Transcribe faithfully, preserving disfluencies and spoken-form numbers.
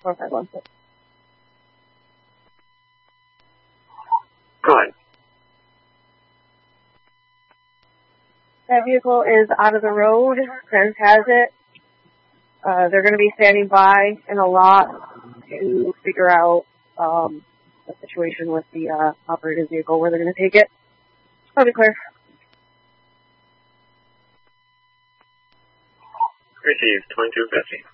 four five one six. Go ahead. That vehicle is out of the road. Friends has it. Uh, they're going to be standing by in a lot to figure out um, the situation with the uh, operator's vehicle, where they're going to take it. I'll be clear. Received, twenty-two fifty.